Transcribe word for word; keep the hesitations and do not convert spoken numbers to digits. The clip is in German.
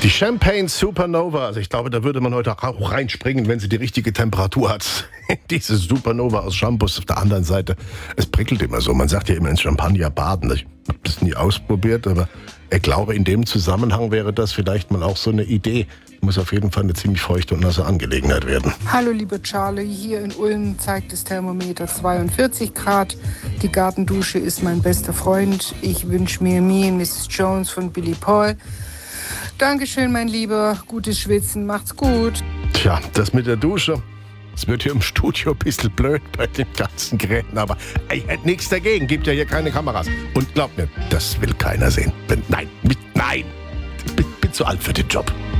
Die Champagne Supernova, also ich glaube, da würde man heute auch reinspringen, wenn sie die richtige Temperatur hat. Diese Supernova aus Shampoos auf der anderen Seite, es prickelt immer so. Man sagt ja immer ins Champagner baden. Ich habe das nie ausprobiert, aber ich glaube, in dem Zusammenhang wäre das vielleicht mal auch so eine Idee. Muss auf jeden Fall eine ziemlich feuchte und nasse Angelegenheit werden. Hallo lieber Charlie, hier in Ulm zeigt das Thermometer zweiundvierzig Grad. Die Gartendusche ist mein bester Freund. Ich wünsche mir Me and Missus Jones von Billy Paul. Dankeschön, mein Lieber. Gutes Schwitzen, macht's gut. Tja, das mit der Dusche, das wird hier im Studio ein bisschen blöd bei den ganzen Geräten, aber ich hätte nichts dagegen, gibt ja hier keine Kameras. Und glaubt mir, das will keiner sehen. Bin, nein, mit, nein, ich bin, bin zu alt für den Job.